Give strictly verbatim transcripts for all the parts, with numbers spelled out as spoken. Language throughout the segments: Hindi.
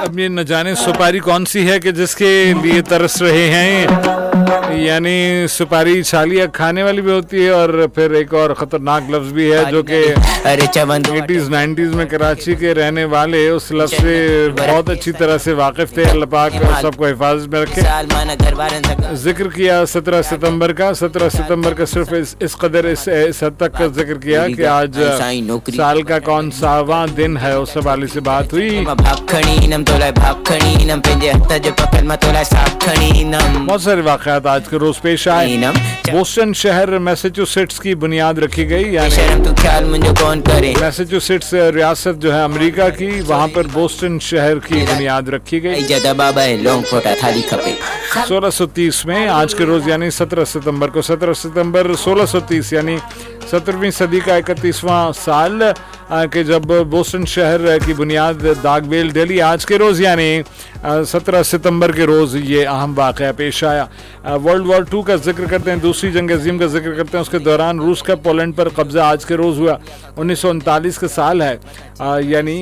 अब ये न जाने सुपारी कौन सी है कि जिसके लिए तरस रहे हैं, यानी सुपारी छालियाँ खाने वाली भी होती है और फिर एक और ख़तरनाक लफ्ज़ भी है जो कि एटीज़ नाइन्टीज़ में कराची के रहने वाले उस लफ्ज़ से बहुत अच्छी तरह से वाकिफ़ थे। अल्लाह पाक सबको हिफाजत में रखे। जिक्र किया सत्रह सितंबर का, सत्रह सितंबर का सिर्फ इस, इस कदर इस, इस हद तक का जिक्र किया कि आज साल का कौन सावां दिन है, उस हवाले से बात हुई। बहुत सारे वाक़यात आज के रोज पेश आए। बोस्टन शहर मैसेच्यूसेट्स की बुनियाद रखी गई, यानी मैसेच्यूसेट्स रियासत जो है अमेरिका की, वहाँ पर बोस्टन शहर की बुनियाद रखी गई सोलह सौ तीस में। आज के रोज यानी सत्रह सितंबर को, सत्रह सितंबर सोलह सौ तीस यानी सत्रहवीं सदी का इकतीसवां साल के जब बोस्टन शहर की बुनियाद दागवेल दिल्ली आज के रोज़ यानी सत्रह सितंबर के रोज़ ये अहम वाक़या पेश आया। वर्ल्ड वॉर टू का जिक्र करते हैं, दूसरी जंग अज़ीम का जिक्र करते हैं। उसके दौरान रूस का पोलैंड पर कब्ज़ा आज के रोज़ हुआ। उन्नीस सौ उनतालीस का साल है, यानी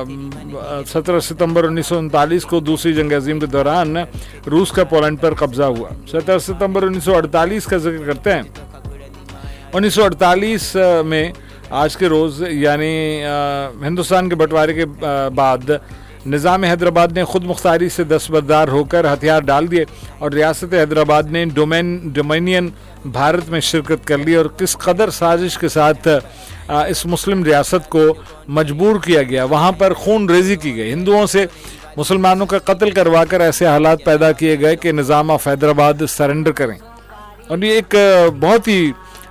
सत्रह सितंबर उन्नीस सौ उनतालीस को दूसरी जंग अज़ीम के दौरान रूस का पोलैंड पर कब्ज़ा हुआ। सत्रह सितंबर उन्नीस सौ अड़तालीस का जिक्र करते हैं। उन्नीस सौ अड़तालीस में आज के रोज़ यानी हिंदुस्तान के बंटवारे के बाद निज़ाम हैदराबाद ने खुद मुख्तारी से दस्तबरदार होकर हथियार डाल दिए और रियासत हैदराबाद ने डोमेन डोमिनियन भारत में शिरकत कर ली। और किस कदर साजिश के साथ इस मुस्लिम रियासत को मजबूर किया गया, वहाँ पर खून रेजी की गई, हिंदुओं से मुसलमानों का कत्ल करवा कर ऐसे हालात पैदा किए गए कि निज़ाम ऑफ हैदराबाद सरेंडर करें। और ये एक बहुत ही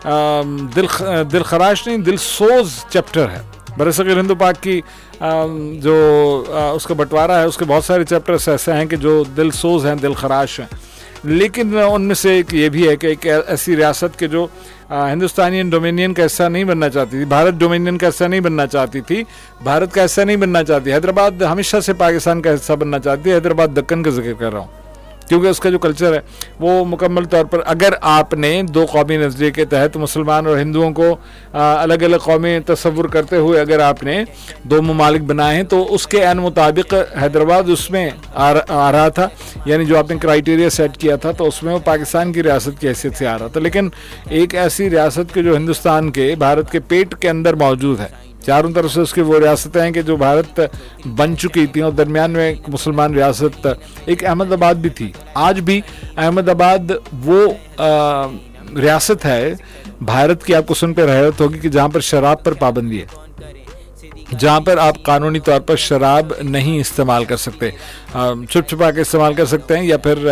दिल दिल खराश नहीं दिल सोज चैप्टर है। बरसग़ीर हिंदू पाक की जो उसका बंटवारा है, उसके बहुत सारे चैप्टर्स ऐसे हैं कि जो दिल सोज हैं, दिल खराश हैं, लेकिन उनमें से एक ये भी है कि एक ऐसी रियासत के जो हिंदुस्तानी डोमिनियन का हिस्सा नहीं बनना चाहती थी, भारत डोमिनियन का हिस्सा नहीं बनना चाहती थी, भारत का हिस्सा नहीं बनना चाहती। हैदराबाद हमेशा से पाकिस्तान का हिस्सा बनना चाहती है। हैदराबाद दक्कन का जिक्र कर रहा हूँ क्योंकि उसका जो कल्चर है वो मुकम्मल तौर पर, अगर आपने दो कौमी नज़रिए के तहत मुसलमान और हिंदुओं को अलग अलग कौमें तस्वुर करते हुए अगर आपने दो ममालिक बनाए हैं तो उसके ऐन मुताबिक हैदराबाद उसमें आ, आ रहा था, यानी जो आपने क्राइटेरिया सेट किया था तो उसमें वो पाकिस्तान की रियासत की हैसियत से आ रहा था। लेकिन एक ऐसी रियासत के जो हिंदुस्तान के भारत के पेट के अंदर मौजूद है, चारों तरफ से उसकी वो रियासतें हैं कि जो भारत बन चुकी थी और दरमियान में एक मुसलमान रियासत, एक अहमदाबाद भी थी। आज भी अहमदाबाद वो रियासत है भारत की, आपको सुन पर हैरत होगी कि जहाँ पर शराब पर पाबंदी है, जहाँ पर आप कानूनी तौर पर शराब नहीं इस्तेमाल कर सकते, छुप छुपा के इस्तेमाल कर सकते हैं, या फिर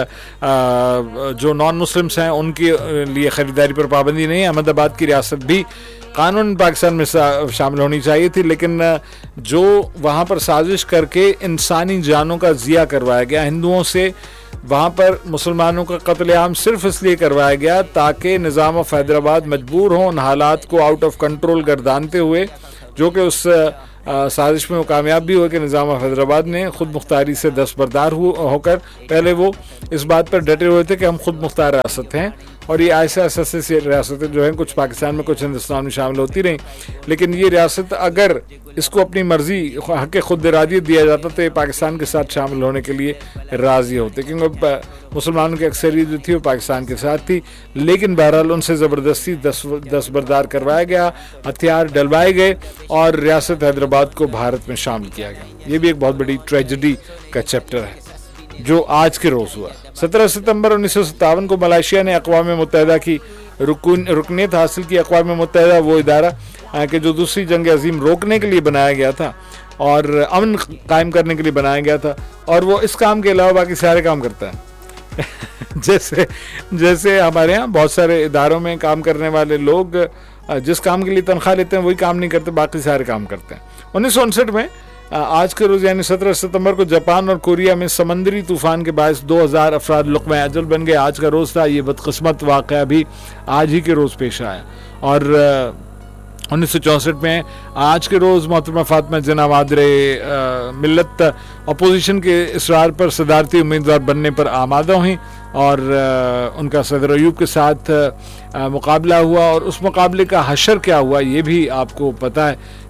जो नॉन मुस्लिम्स हैं उनके लिए ख़रीदारी पर पाबंदी नहीं है। अहमदाबाद की रियासत भी कानून पाकिस्तान में शामिल होनी चाहिए थी, लेकिन जो वहाँ पर साजिश करके इंसानी जानों का ज़िया करवाया गया, हिंदुओं से वहाँ पर मुसलमानों का कत्लेआम सिर्फ इसलिए करवाया गया ताकि निज़ाम ऑफ हैदराबाद मजबूर हो उन हालात को आउट ऑफ कंट्रोल गर्दानते हुए, जो कि उस साजिश में वो कामयाब भी हुआ कि निज़ाम ऑफ हैदराबाद ने खुद मुख्तारी से दस्तबरदार होकर पहले वो इस बात पर डटे हुए थे कि हम खुद मुख्तार रियासत हैं और ये ऐसे ऐसे रियासतें जो हैं कुछ पाकिस्तान में कुछ हिंदुस्तान में शामिल होती रहीं, लेकिन ये रियासत अगर इसको अपनी मर्जी हक़ खुद इरादी दिया जाता तो ये पाकिस्तान के साथ शामिल होने के लिए राज़ी होते, क्योंकि मुसलमानों की अक्सरियत जो थी वो पाकिस्तान के साथ थी। लेकिन बहरहाल उनसे ज़बरदस्ती दस्तबरदार करवाया गया, हथियार डलवाए गए और रियासत हैदराबाद को भारत में शामिल किया गया। ये भी एक बहुत बड़ी ट्रेजिडी का चैप्टर है जो आज के रोज़ हुआ। सत्रह सितंबर उन्नीस सौ सत्तावन को मलेशिया ने अक़वाम मुत्तहिदा की रुकन रुकनीत हासिल की। अक़वाम मुत्तहिदा वो इदारा कि जो दूसरी जंग अज़ीम रोकने के लिए बनाया गया था और अमन कायम करने के लिए बनाया गया था, और वो इस काम के अलावा बाकी सारे काम करता है जैसे जैसे हमारे यहाँ बहुत सारे इदारों में काम करने वाले लोग जिस काम के लिए तनख्वाह लेते हैं वही काम नहीं करते, बाकी सारे काम करते हैं। उन्नीस सौ उनसठ में आज के रोज़ यानी सत्रह सितंबर को जापान और कोरिया में समंदरी तूफान के बायस दो हज़ार अफराद लुक़्मा अजल बन गए। आज का रोज़ था। ये बदकिस्मत वाक़या भी आज ही के रोज़ पेश आया। और उन्नीस सौ चौंसठ में आज के रोज़ मोहतरमा फातिमा जिन्ना मादरे मिल्लत अपोजिशन के इसरार पर सदारती उम्मीदवार बनने पर आमादा हुई और उनका सदर अयूब के साथ मुकाबला हुआ। और उस मुकाबले का हशर क्या हुआ ये भी आपको पता है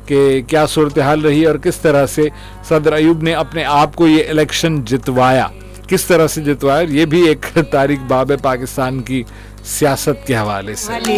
कि क्या सूरत हाल रही और किस तरह से सदर अयूब ने अपने आप को ये इलेक्शन जितवाया, किस तरह से जितवाया, ये भी एक तारीख बाब पाकिस्तान की सियासत के हवाले से।